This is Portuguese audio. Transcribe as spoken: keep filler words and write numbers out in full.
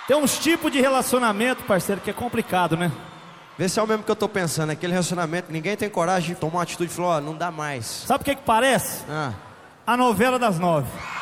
Tem uns tipos de relacionamento, parceiro, que é complicado, né? Vê se é o mesmo que eu tô pensando. Aquele relacionamento, ninguém tem coragem de tomar uma atitude e falar, ó, não dá mais. Sabe o que que parece? Ah. A novela das nove.